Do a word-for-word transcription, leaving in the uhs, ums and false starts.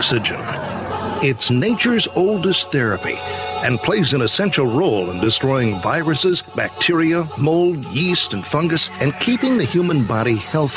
oxygen. It's nature's oldest therapy and plays an essential role in destroying viruses, bacteria, mold, yeast, and fungus, and keeping the human body healthy.